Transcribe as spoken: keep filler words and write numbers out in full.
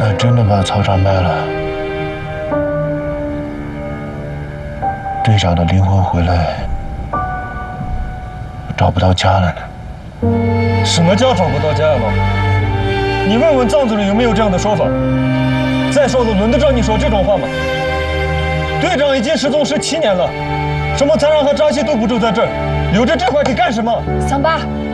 那真的把草场卖了，队长的灵魂回来，找不到家了呢。 什么叫找不到家呀，老婆？你问问藏族人有没有这样的说法？再说了，轮得着你说这种话吗？队长已经失踪十七年了，什么残让和扎西都不住在这儿，留着这块地干什么？ 桑巴，